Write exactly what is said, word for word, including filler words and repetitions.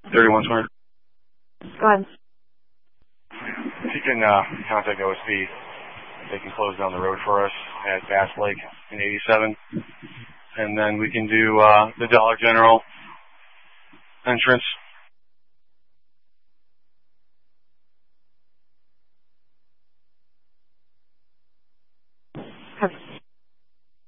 thirty-one twenty. Go ahead. If you can uh, contact O S B, they can close down the road for us at Bass Lake in eighty-seven. And then we can do uh, the Dollar General entrance